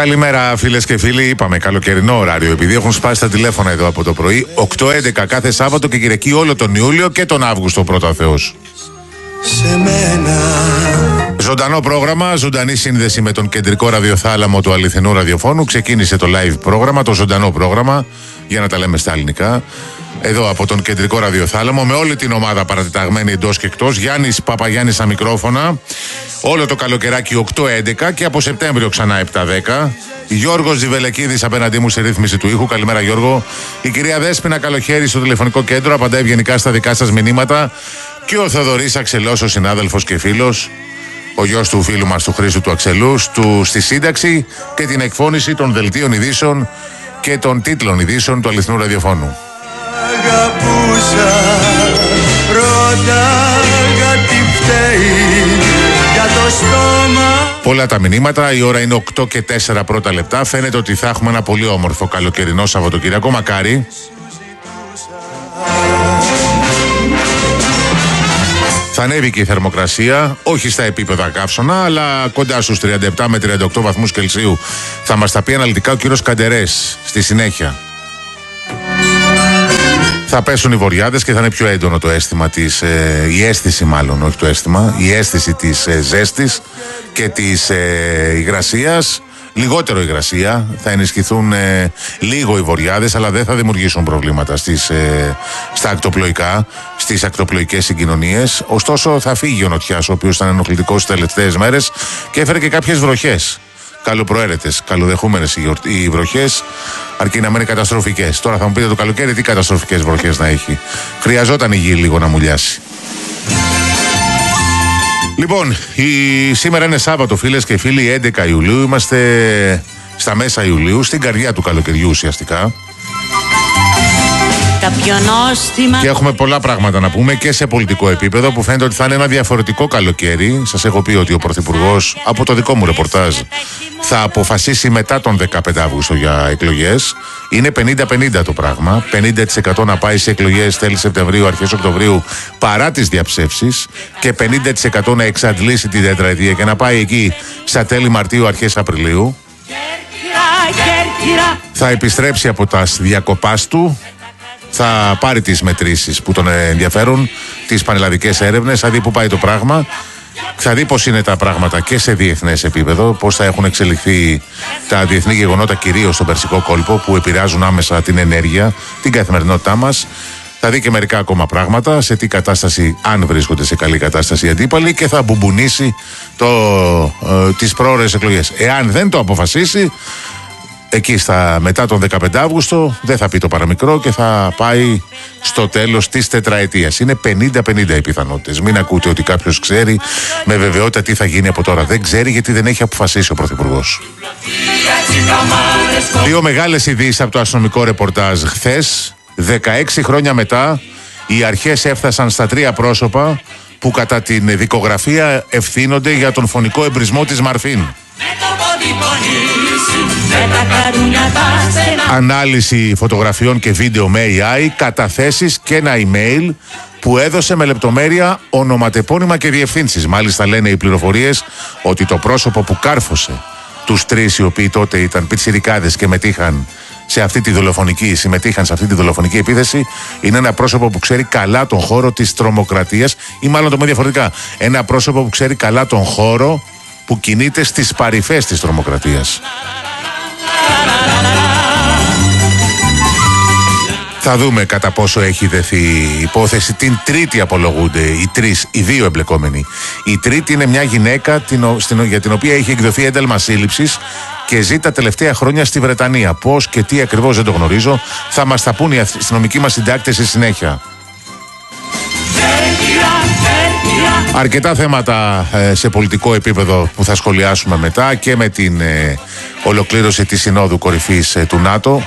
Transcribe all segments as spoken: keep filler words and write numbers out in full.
Καλημέρα φίλες και φίλοι, είπαμε καλοκαιρινό ωράριο επειδή έχουν σπάσει τα τηλέφωνα εδώ από το πρωί. Οκτώ έντεκα κάθε Σάββατο και Κυριακή όλο τον Ιούλιο και τον Αύγουστο πρώτα ο Θεός. Σε μένα. Ζωντανό πρόγραμμα, ζωντανή σύνδεση με τον κεντρικό ραδιοθάλαμο του αληθινού ραδιοφώνου. Ξεκίνησε το live πρόγραμμα, το ζωντανό πρόγραμμα, για να τα λέμε στα ελληνικά. Εδώ από τον κεντρικό ραδιοθάλαμο, με όλη την ομάδα παρατεταγμένη εντός και εκτός. Γιάννης Παπαγιάννης στα μικρόφωνα. Όλο το καλοκαιράκι οκτώ έντεκα και από Σεπτέμβριο ξανά επτά δέκα. Γιώργος Ζιβελεκίδης απέναντί μου σε ρύθμιση του ήχου. Καλημέρα Γιώργο. Η κυρία Δέσποινα Καλοχέρη στο τηλεφωνικό κέντρο, απαντάει ευγενικά στα δικά σας μηνύματα. Και ο Θοδωρής Αξελός, ο συνάδελφος και φίλος, ο γιος του φίλου μας του Χρήστου του Αξελού, του στη σύνταξη και την εκφώνηση των δελτίων ειδήσεων και των τίτλων ειδήσεων του αληθινού ραδιοφώνου. Αγαπούσα, ρώταγα τι φταίει για το στόμα. Πολλά τα μηνύματα, η ώρα είναι οκτώ και τέσσερα πρώτα λεπτά. Φαίνεται ότι θα έχουμε ένα πολύ όμορφο καλοκαιρινό Σαββατοκύριακο, μακάρι. Θα ανέβει και η θερμοκρασία, όχι στα επίπεδα καύσωνα, αλλά κοντά στους τριάντα επτά με τριάντα οκτώ βαθμούς Κελσίου. Θα μας τα πει αναλυτικά ο κύριος Καντερές στη συνέχεια. Θα πέσουν οι βοριάδες και θα είναι πιο έντονο το αίσθημα της, ε, η αίσθηση μάλλον, όχι το αίσθημα, η αίσθηση της ε, ζέστης και της ε, υγρασίας. Λιγότερο υγρασία, θα ενισχυθούν ε, λίγο οι βοριάδες, αλλά δεν θα δημιουργήσουν προβλήματα στις, ε, στα ακτοπλοϊκά, στις ακτοπλοϊκές συγκοινωνίες. Ωστόσο θα φύγει ο νοτιάς, ο οποίος ήταν ενοχλητικός τις τελευταίες μέρες και έφερε και κάποιες βροχές. Καλοπροαίρετες, καλοδεχούμενες οι βροχές, αρκεί να μένει καταστροφικές. Τώρα θα μου πείτε το καλοκαίρι τι καταστροφικές βροχές να έχει. Χρειαζόταν η γη λίγο να μουλιάσει. Λοιπόν, η... σήμερα είναι Σάββατο φίλες και φίλοι, έντεκα Ιουλίου. Είμαστε στα μέσα Ιουλίου, στην καρδιά του καλοκαιριού ουσιαστικά. Και έχουμε πολλά πράγματα να πούμε και σε πολιτικό επίπεδο, που φαίνεται ότι θα είναι ένα διαφορετικό καλοκαίρι. Σας έχω πει ότι ο Πρωθυπουργός, από το δικό μου ρεπορτάζ, θα αποφασίσει μετά τον δεκαπέντε Αυγούστου για εκλογές. Είναι πενήντα πενήντα το πράγμα. πενήντα τοις εκατό να πάει σε εκλογές τέλη Σεπτεμβρίου, αρχές Οκτωβρίου, παρά τις διαψεύσεις, και πενήντα τοις εκατό να εξαντλήσει την τετραετία και να πάει εκεί στα τέλη Μαρτίου, αρχές Απριλίου. Θα επιστρέψει από τα διακοπάς του. Θα πάρει τις μετρήσεις που τον ενδιαφέρουν, τις πανελλαδικές έρευνες, θα δει που πάει το πράγμα, θα δει πώς είναι τα πράγματα και σε διεθνές επίπεδο, πώς θα έχουν εξελιχθεί τα διεθνή γεγονότα, κυρίως στον Περσικό κόλπο, που επηρεάζουν άμεσα την ενέργεια, την καθημερινότητά μας. Θα δει και μερικά ακόμα πράγματα, σε τι κατάσταση, αν βρίσκονται σε καλή κατάσταση οι αντίπαλοι, και θα μπουμπουνίσει το, ε, τις πρόορες εκλογές. Εάν δεν το αποφασίσει, εκεί στα, μετά τον δεκαπέντε Αυγούστου, δεν θα πει το παραμικρό και θα πάει στο τέλος της τετραετίας. Είναι πενήντα πενήντα οι πιθανότητες. Μην ακούτε ότι κάποιος ξέρει με βεβαιότητα τι θα γίνει από τώρα. Δεν ξέρει, γιατί δεν έχει αποφασίσει ο Πρωθυπουργός. Δύο μεγάλες ειδήσεις από το αστυνομικό ρεπορτάζ χθες. δεκαέξι χρόνια μετά, οι αρχές έφτασαν στα τρία πρόσωπα που κατά την δικογραφία ευθύνονται για τον φωνικό εμπρισμό της Μαρφίν. Ανάλυση φωτογραφιών και βίντεο με έι άι, καταθέσεις και ένα email που έδωσε με λεπτομέρεια ονοματεπώνυμα και διευθύνσεις. Μάλιστα λένε οι πληροφορίες ότι το πρόσωπο που κάρφωσε τους τρεις, οι οποίοι τότε ήταν πιτσιρικάδες και μετήχαν σε αυτή τη δολοφονική, συμμετείχαν σε αυτή τη δολοφονική επίθεση, είναι ένα πρόσωπο που ξέρει καλά τον χώρο της τρομοκρατίας, ή μάλλον το με διαφορετικά, ένα πρόσωπο που ξέρει καλά τον χώρο που κινείται στις παρυφές της τρομοκρατίας. Θα δούμε κατά πόσο έχει δεθεί η υπόθεση. Την τρίτη απολογούνται οι τρεις, οι δύο εμπλεκόμενοι. Η τρίτη είναι μια γυναίκα την, στην, για την οποία έχει εκδοθεί ένταλμα σύλληψης και ζει τα τελευταία χρόνια στη Βρετανία. Πώς και τι ακριβώς δεν το γνωρίζω. Θα μας τα πούν οι αστυνομικοί μας συντάκτες στη συνέχεια. Αρκετά θέματα ε, σε πολιτικό επίπεδο που θα σχολιάσουμε μετά, και με την ε, ολοκλήρωση της Συνόδου Κορυφής ε, του ΝΑΤΟ,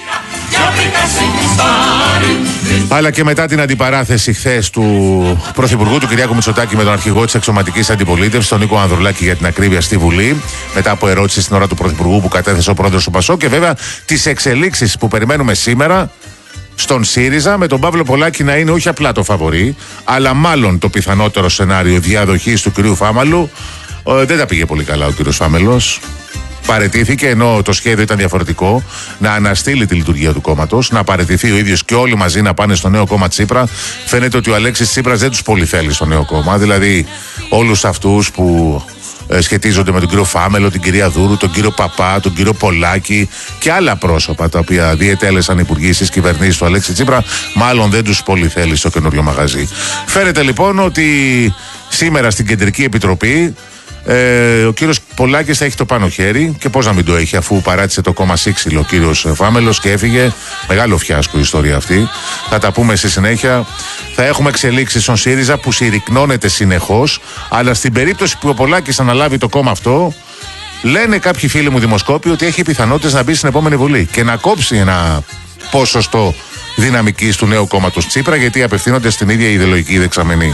αλλά και μετά την αντιπαράθεση χθες του Πρωθυπουργού του Κυριάκου Μητσοτάκη με τον αρχηγό της εξωματικής αντιπολίτευσης, τον Νίκο Ανδρουλάκη, για την ακρίβεια, στη Βουλή, μετά από ερώτηση στην ώρα του Πρωθυπουργού που κατέθεσε ο πρόεδρος του Πασόκ, και βέβαια τις εξελίξεις που περιμένουμε σήμερα στον ΣΥΡΙΖΑ, με τον Παύλο Πολάκη να είναι όχι απλά το φαβορί, αλλά μάλλον το πιθανότερο σενάριο διαδοχής του κυρίου Φάμαλου. Ε, δεν τα πήγε πολύ καλά ο κύριος Φάμελος. παραιτήθηκε, ενώ το σχέδιο ήταν διαφορετικό, να αναστείλει τη λειτουργία του κόμματος, να παραιτηθεί ο ίδιος και όλοι μαζί να πάνε στο νέο κόμμα Τσίπρα. Φαίνεται ότι ο Αλέξης Τσίπρας δεν τους πολύ θέλει στο νέο κόμμα. Δηλαδή, όλους αυτούς που ε, σχετίζονται με τον κύριο Φάμελο, την κυρία Δούρου, τον κύριο Παπά, τον κύριο Πολάκη και άλλα πρόσωπα τα οποία διετέλεσαν υπουργοί στις κυβερνήσεις του Αλέξη Τσίπρα, μάλλον δεν τους πολύ θέλει στο καινούριο μαγαζί. Φαίνεται λοιπόν ότι σήμερα στην Κεντρική Επιτροπή Ε, ο κύριος Πολάκης θα έχει το πάνω χέρι, και πώς να μην το έχει, αφού παράτησε το κόμμα σύξυλο ο κύριος Φάμελος και έφυγε. Μεγάλο φιάσκο η ιστορία αυτή. Θα τα πούμε στη συνέχεια. Θα έχουμε εξελίξεις στον ΣΥΡΙΖΑ που συρρυκνώνεται συνεχώς, αλλά στην περίπτωση που ο Πολάκης αναλάβει το κόμμα αυτό, λένε κάποιοι φίλοι μου δημοσκόποι ότι έχει πιθανότητες να μπει στην επόμενη Βουλή και να κόψει ένα ποσοστό δυναμικής του νέου κόμματος Τσίπρα, γιατί απευθύνονται στην ίδια ιδεολογική δεξαμενή.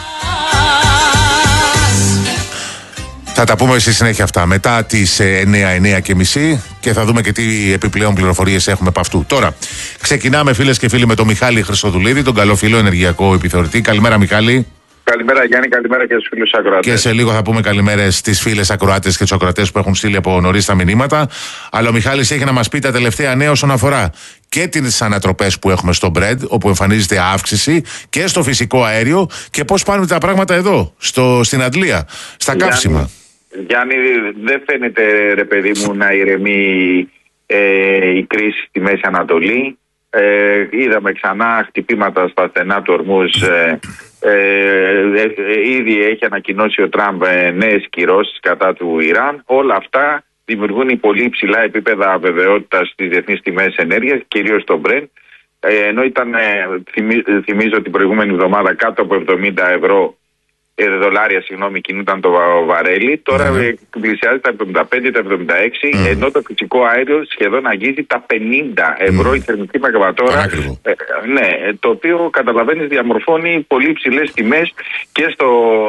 Θα τα πούμε στη συνέχεια αυτά μετά τις εννιά, εννιά και μισή και θα δούμε και τι επιπλέον πληροφορίες έχουμε από αυτού. Τώρα, ξεκινάμε φίλες και φίλοι με τον Μιχάλη Χρυστοδουλίδη, τον καλό φίλο ενεργειακό επιθεωρητή. Καλημέρα, Μιχάλη. Καλημέρα, Γιάννη, καλημέρα και στους φίλους ακροατές. Και σε λίγο θα πούμε καλημέρες στις φίλες ακροάτες και τους ακροατές που έχουν στείλει από νωρίς τα μηνύματα. Αλλά ο Μιχάλης έχει να μας πει τα τελευταία νέα όσον αφορά και τις ανατροπές που έχουμε στο Brent, όπου εμφανίζεται αύξηση, και στο φυσικό αέριο, και πώς πάνε τα πράγματα εδώ, στο, στην Αντλία, στα Γιάννη, καύσιμα. Γιάννη, δεν φαίνεται, ρε παιδί μου, να ηρεμεί ε, η κρίση στη Μέση Ανατολή. Ε, είδαμε ξανά χτυπήματα στα στενά του Ορμούζ. Ε, ε, ε, ε, ήδη έχει ανακοινώσει ο Τραμπ ε, νέες κυρώσεις κατά του Ιράν. Όλα αυτά δημιουργούν πολύ υψηλά επίπεδα αβεβαιότητας στις διεθνείς τιμές ενέργειας, κυρίως στο Brent. Ε, ενώ ήταν, ε, θυμί, θυμίζω την προηγούμενη εβδομάδα, κάτω από εβδομήντα ευρώ, ε, δολάρια, συγγνώμη, κινούνταν το βαρέλι. Τώρα mm. πλησιάζει τα εβδομήντα πέντε, τα εβδομήντα έξι, mm. ενώ το φυσικό αέριο σχεδόν αγγίζει τα πενήντα ευρώ mm. η θερμική μεγαβατόρα. Ε, ναι, το οποίο, καταλαβαίνεις, διαμορφώνει πολύ υψηλές τιμές και, στο,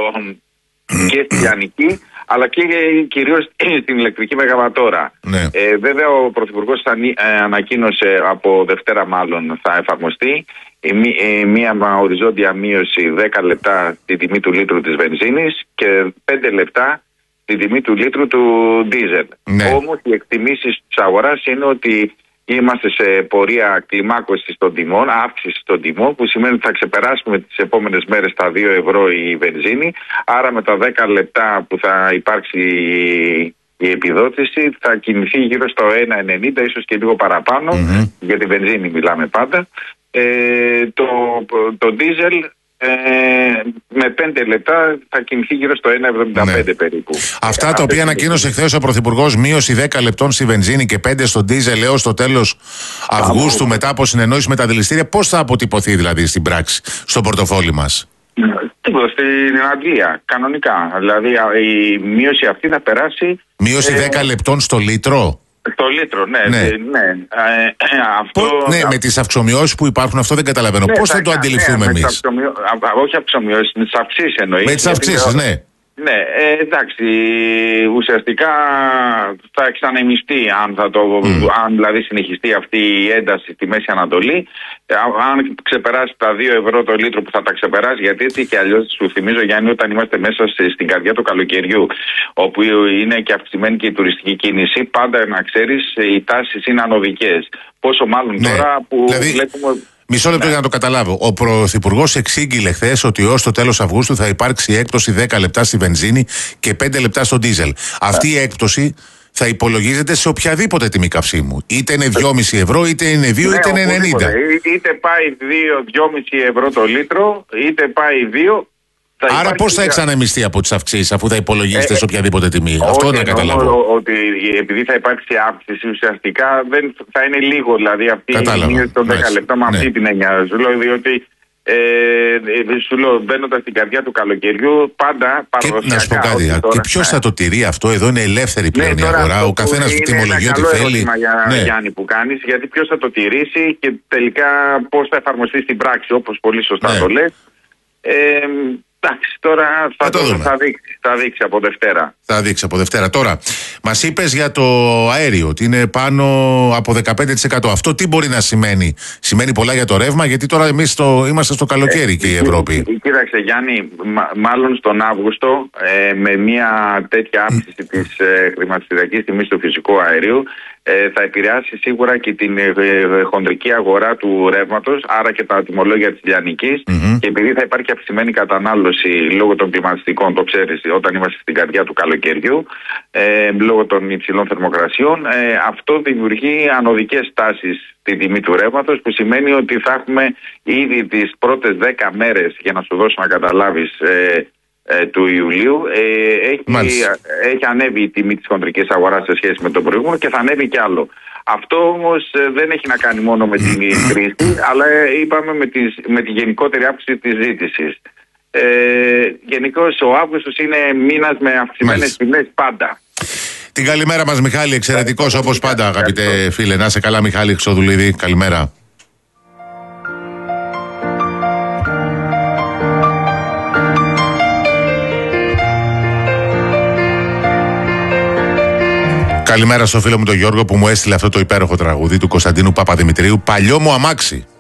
mm. και στη λιανική, αλλά και κυρίως στην ηλεκτρική μεγαβατόρα. Ναι. Ε, βέβαια, ο Πρωθυπουργός ανακοίνωσε, από Δευτέρα μάλλον θα εφαρμοστεί, μία οριζόντια μείωση δέκα λεπτά στην τιμή του λίτρου της βενζίνης και πέντε λεπτά στην τιμή του λίτρου του ντίζελ. Ναι. Όμως οι εκτιμήσεις της αγοράς είναι ότι είμαστε σε πορεία κλιμάκωσης των τιμών, αύξηση των τιμών, που σημαίνει ότι θα ξεπεράσουμε τις επόμενες μέρες τα δύο ευρώ η βενζίνη. Άρα με τα δέκα λεπτά που θα υπάρξει η επιδότηση θα κινηθεί γύρω στο ένα ενενήντα, ίσως και λίγο παραπάνω, mm-hmm. για τη βενζίνη μιλάμε πάντα. Ε, το, το ντίζελ ε, με πέντε λεπτά θα κινηθεί γύρω στο ένα εβδομήντα πέντε, ναι. περίπου. Αυτά τα οποία ανακοίνωσε χθες ο Πρωθυπουργός, μείωση δέκα λεπτών στη βενζίνη και πέντε στο ντίζελ έως το τέλος Αυγούστου, Ά, μετά από συνεννόηση με τα δηληστήρια, πώς θα αποτυπωθεί δηλαδή στην πράξη, στο πορτοφόλι μας? Τίποτα, στην Αγγλία, κανονικά. Δηλαδή η μείωση αυτή θα περάσει. Μείωση ε, δέκα λεπτών στο λίτρο. Το λίτρο, ναι. ναι. ναι. Ε, αυτό... Πώς, ναι, με τις αυξομοιώσεις που υπάρχουν, αυτό δεν καταλαβαίνω. Ναι, πώς θα, θα το αντιληφθούμε ναι, εμείς? Αυξομοιώ... Όχι αυξομοιώσεις, με τις αυξήσεις εννοείς. Με τις αυξήσεις, ναι. Ναι, ε, εντάξει, ουσιαστικά θα ξαναεμιστεί αν, θα το, mm. αν δηλαδή συνεχιστεί αυτή η ένταση στη Μέση Ανατολή. Αν ξεπεράσει τα δύο ευρώ το λίτρο, που θα τα ξεπεράσει, γιατί έτσι και αλλιώς σου θυμίζω, Γιάννη, όταν είμαστε μέσα στην καρδιά του καλοκαιριού, όπου είναι και αυξημένη και η τουριστική κίνηση, πάντα να ξέρεις οι τάσεις είναι ανωδικές. Πόσο μάλλον ναι. τώρα που δηλαδή... βλέπουμε... Μισό λεπτό, ναι, για να το καταλάβω. Ο Πρωθυπουργός εξήγηλε χθες ότι έως το τέλος Αυγούστου θα υπάρξει έκπτωση δέκα λεπτά στη βενζίνη και πέντε λεπτά στο ντίζελ. Αυτή η έκπτωση θα υπολογίζεται σε οποιαδήποτε τιμή καυσίμου. Είτε είναι δυόμισι ευρώ, είτε είναι δύο, ναι, είτε είναι ενενήντα. Είτε πάει δύο, δυόμισι ευρώ το λίτρο, είτε πάει δύο. Άρα πώς θα εξανεμιστεί από τις αυξήσεις, αφού θα υπολογίζεται ε, σε οποιαδήποτε τιμή? Όχι, αυτό να καταλάβω. Ότι επειδή θα υπάρξει αύξηση, ουσιαστικά δεν θα είναι λίγο, δηλαδή αυτή η μείωση των δέκα λεπτών με αυτή, ναι, την έννοια. Σου λέω, διότι ε, σου λέω, μπαίνοντας στην καρδιά του καλοκαιριού, πάντα παραδοσιακά. Να σου πω κάτι, τώρα, και ποιος θα το τηρεί αυτό? Εδώ είναι ελεύθερη πλέον, ναι, η αγορά. Ο καθένας τιμολογεί ό,τι θέλει. Είναι για, ναι, Γιάννη, που κάνεις, γιατί ποιος θα το τηρήσει και τελικά πώς θα εφαρμοστεί στην πράξη, όπως πολύ σωστά, ναι, το λες. Ε, Εντάξει, τώρα θα, θα, το, θα, δείξει, Θα δείξει από Δευτέρα. Θα δείξει από Δευτέρα. Τώρα, μας είπες για το αέριο ότι είναι πάνω από δεκαπέντε τοις εκατό. Αυτό τι μπορεί να σημαίνει? Σημαίνει πολλά για το ρεύμα, γιατί τώρα εμείς το, είμαστε στο καλοκαίρι ε, και η Ευρώπη. Ε, κοίταξε Γιάννη, μα, μάλλον στον Αύγουστο ε, με μια τέτοια αύξηση της ε, χρηματιστηριακής τιμής του φυσικού αερίου ε, θα επηρεάσει σίγουρα και την ε, ε, χοντρική αγορά του ρεύματος, άρα και τα τιμολόγια της λιανικής. Mm-hmm. Και επειδή θα υπάρχει αυξημένη κατανάλωση λόγω των κλιματιστικών, το ξέρεις, όταν είμαστε στην καρδιά του καλοκαιριού, ε, λόγω των υψηλών θερμοκρασιών, ε, αυτό δημιουργεί ανωδικές τάσεις στην τιμή του ρεύματος, που σημαίνει ότι θα έχουμε ήδη τις πρώτες δέκα μέρες, για να σου δώσω να καταλάβεις, ε, ε, του Ιουλίου, ε, έχει, έχει ανέβει η τιμή της χοντρικής αγοράς σε σχέση με τον προηγούμενο και θα ανέβει κι άλλο. Αυτό όμως ε, δεν έχει να κάνει μόνο με την κρίση, αλλά ε, είπαμε με, τις, με τη γενικότερη αύξηση της ζήτησης. Ε, γενικώς ο Αύγουστος είναι μήνας με αυξημένες τιμές πάντα. Την καλημέρα μας, Μιχάλη, εξαιρετικός όπως πάντα, αγαπητέ φίλε. Να είσαι καλά, Μιχάλη Χρυσοδουλίδη, καλημέρα. Καλημέρα στο φίλο μου τον Γιώργο που μου έστειλε αυτό το υπέροχο τραγούδι του Κωνσταντίνου Παπαδημητρίου, «Παλιό μου αμάξι».